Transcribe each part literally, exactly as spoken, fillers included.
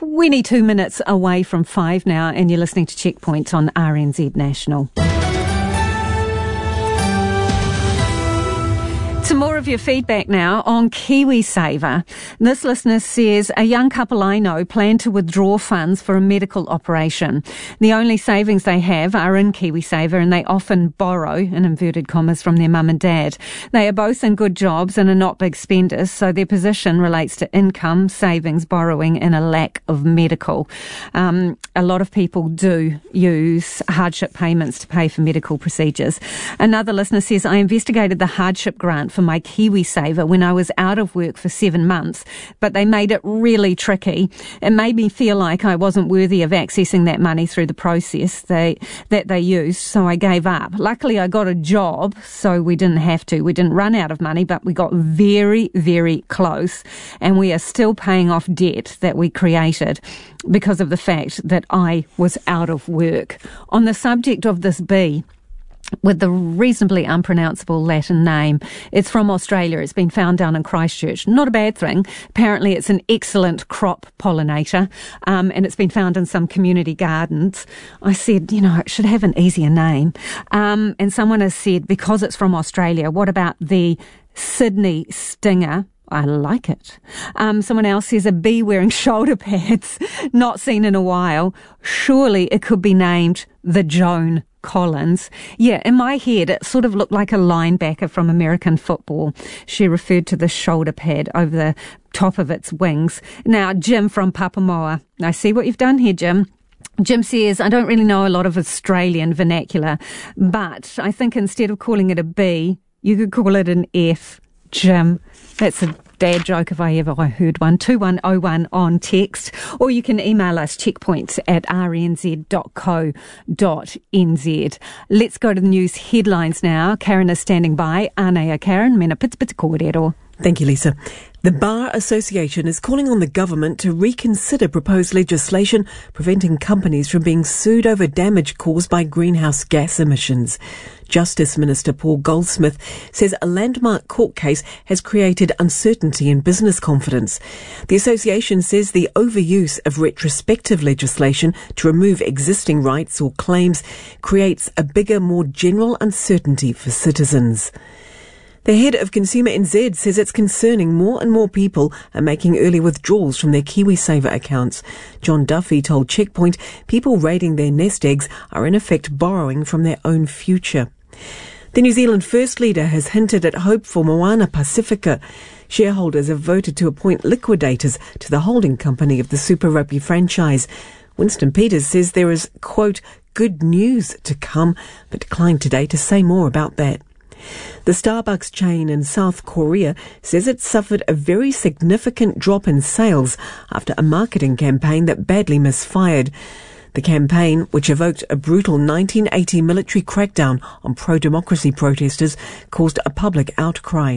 twenty-two minutes away from five now, and you're listening to Checkpoint on R N Z National. Some more of your feedback now on KiwiSaver. This listener says, a young couple I know plan to withdraw funds for a medical operation. The only savings they have are in KiwiSaver, and they often borrow, in inverted commas, from their mum and dad. They are both in good jobs and are not big spenders, so their position relates to income, savings, borrowing, and a lack of medical. Um, a lot of people do use hardship payments to pay for medical procedures. Another listener says, I investigated the hardship grant for my KiwiSaver when I was out of work for seven months, but they made it really tricky. It made me feel like I wasn't worthy of accessing that money through the process they, that they used, so I gave up. Luckily, I got a job, so we didn't have to. We didn't run out of money, but we got very, very close, and we are still paying off debt that we created because of the fact that I was out of work. On the subject of this bee, with the reasonably unpronounceable Latin name. It's from Australia. It's been found down in Christchurch. Not a bad thing. Apparently it's an excellent crop pollinator, um, and it's been found in some community gardens. I said, you know, it should have an easier name. Um, and someone has said, because it's from Australia, what about the Sydney stinger? I like it. Um, someone else says, a bee wearing shoulder pads, not seen in a while. Surely it could be named the Joan Collins. Yeah, in my head, it sort of looked like a linebacker from American football. She referred to the shoulder pad over the top of its wings. Now, Jim from Papamoa. I see what you've done here, Jim. Jim says, I don't really know a lot of Australian vernacular, but I think instead of calling it a B, you could call it an F. Jim, that's a dad joke if I ever heard one. two one oh one on text, or you can email us checkpoints at r n z dot co dot n z. Let's go to the news headlines now. Karen is standing by. Anea Karen, mena pits pits kōrero. Thank you, Lisa. The Bar Association is calling on the government to reconsider proposed legislation preventing companies from being sued over damage caused by greenhouse gas emissions. Justice Minister Paul Goldsmith says a landmark court case has created uncertainty in business confidence. The association says the overuse of retrospective legislation to remove existing rights or claims creates a bigger, more general uncertainty for citizens. The head of Consumer N Z says it's concerning more and more people are making early withdrawals from their KiwiSaver accounts. John Duffy told Checkpoint people raiding their nest eggs are in effect borrowing from their own future. The New Zealand First Leader has hinted at hope for Moana Pacifica. Shareholders have voted to appoint liquidators to the holding company of the Super Rugby franchise. Winston Peters says there is, quote, good news to come, but declined today to say more about that. The Starbucks chain in South Korea says it suffered a very significant drop in sales after a marketing campaign that badly misfired. The campaign, which evoked a brutal nineteen eighty military crackdown on pro-democracy protesters, caused a public outcry.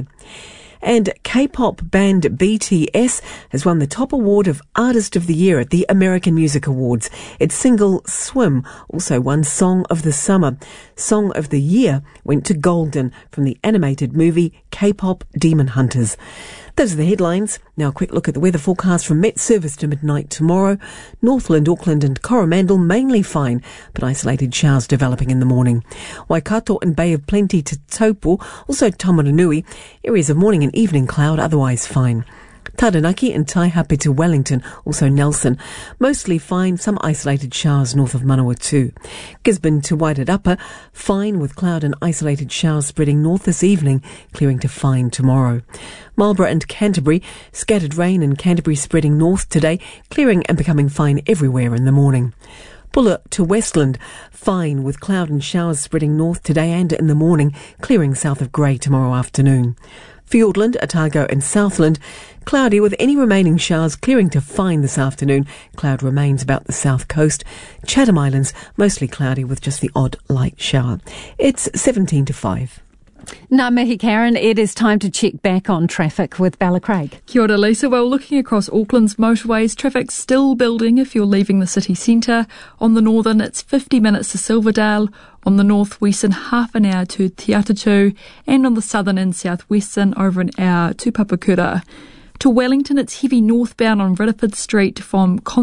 And K-pop band B T S has won the top award of Artist of the Year at the American Music Awards. Its single, Swim, also won Song of the Summer. Song of the Year went to Golden from the animated movie K-pop Demon Hunters. Those are the headlines. Now a quick look at the weather forecast from Met Service to midnight tomorrow. Northland, Auckland and Coromandel mainly fine, but isolated showers developing in the morning. Waikato and Bay of Plenty to Taupo, also Taumarunui, areas of morning and evening cloud, otherwise fine. Taranaki and Taihape to Wellington, also Nelson. Mostly fine, some isolated showers north of Manawatu. Gisborne to Wairarapa, fine with cloud and isolated showers spreading north this evening, clearing to fine tomorrow. Marlborough and Canterbury, scattered rain in Canterbury spreading north today, clearing and becoming fine everywhere in the morning. Buller to Westland, fine with cloud and showers spreading north today and in the morning, clearing south of Grey tomorrow afternoon. Fiordland, Otago and Southland, cloudy with any remaining showers clearing to fine this afternoon. Cloud remains about the south coast. Chatham Islands, mostly cloudy with just the odd light shower. It's seventeen to five. Ngā mihi, Karen. It is time to check back on traffic with Bella Craig. Kia ora, Lisa. Well, looking across Auckland's motorways, traffic's still building if you're leaving the city centre. On the northern, it's fifty minutes to Silverdale. On the northwestern, half an hour to Te Atatu. And on the southern and southwestern, over an hour to Papakura. To Wellington, it's heavy northbound on Ridderford Street from Con-